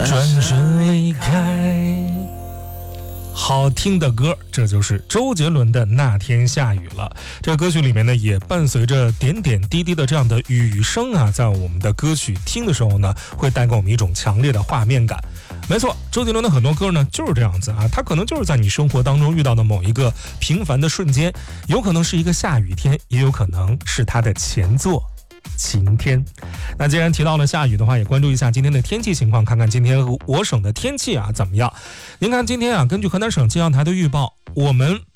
转身离开。好听的歌，这就是周杰伦的《那天下雨了》。这个歌曲里面呢，也伴随着点点滴滴的这样的雨声啊，在我们的歌曲听的时候呢，会带给我们一种强烈的画面感。没错，周杰伦的很多歌呢就是这样子啊，他可能就是在你生活当中遇到的某一个平凡的瞬间，有可能是一个下雨天，也有可能是他的前作晴天。那既然提到了下雨的话，也关注一下今天的天气情况，看看今天我省的天气啊怎么样。您看今天啊，根据河南省气象台的预报，我们